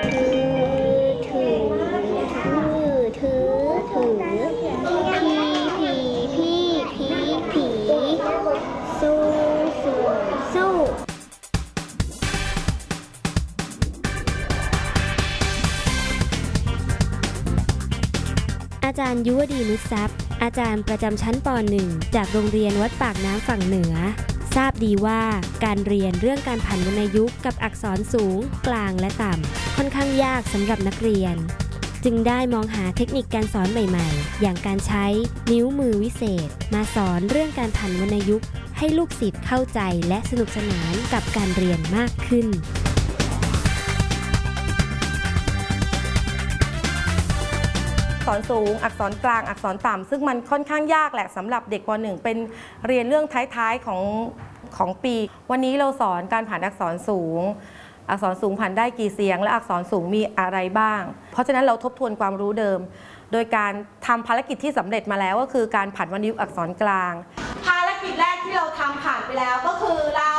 ถือถือผีสู้สู้อาจารย์ยุวดีนุชทรัพย์อาจารย์ประจำชั้นป .1 จากโรงเรียนวัดปากน้ำฝั่งเหนือทราบดีว่าการเรียนเรื่องการผันวรรณยุกต์กับอักษรสูงกลางและต่ำค่อนข้างยากสำหรับนักเรียนจึงได้มองหาเทคนิคการสอนใหม่ๆอย่างการใช้นิ้วมือวิเศษมาสอนเรื่องการผันวรรณยุกต์ให้ลูกศิษย์เข้าใจและสนุกสนานกับการเรียนมากขึ้นอักษรสูงอักษรกลางอักษรต่ำซึ่งมันค่อนข้างยากแหละสำหรับเด็กป .1 เป็นเรียนเรื่องท้ายๆของปีวันนี้เราสอนการผันอักษรสูงอักษรสูงผันได้กี่เสียงและอักษรสูงมีอะไรบ้างเพราะฉะนั้นเราทบทวนความรู้เดิมโดยการทำภารกิจที่สำเร็จมาแล้วก็คือการผันวรรณยุกต์อักษรกลางภารกิจแรกที่เราทำผ่านไปแล้วก็คือเรา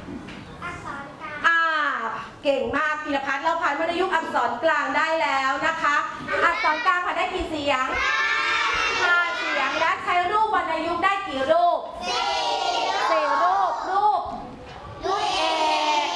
เก่งมากพีรพัฒน์เราผันวรรณยุกต์อักษรกลางได้แล้วนะคะอักษรกลางผันได้กี่เสียง5 เสียงและใช้รูปวรรณยุกต์ได้กี่รูป4 รูปรูปเอก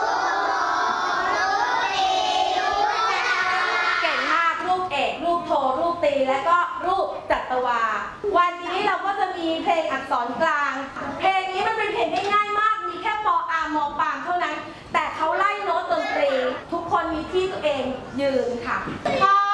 เก่งมากรูปเอกรูปโทรูปตีและก็รูปจัตวาวันนี้เราก็จะมีเพลงอักษรกลางเพลงนี้มันเป็นเพลงง่ายๆมากมีแค่ปอามอปามเท่านั้นแต่เขาไล่โน้ตดนตรีทุกคนมีที่ตัวเองยืนค่ะ